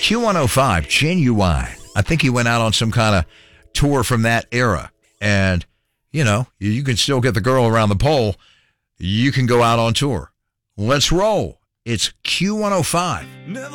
Q105, Genuine. I think he went out on some kind of tour from that era. And, you know, you can still get the girl around the pole. You can go out on tour. Let's roll. It's Q105.